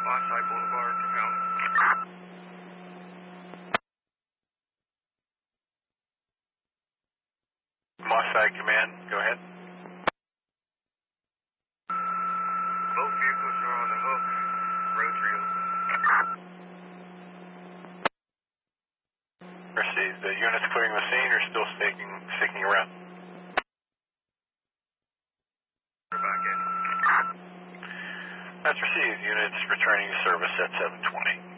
Mosside Boulevard, County. Mosside Command, go ahead. Both vehicles are on the hook. Road 3. Proceed. The units clearing the scene or still sticking around? We're back in. That's received. Units returning to service at 7:20.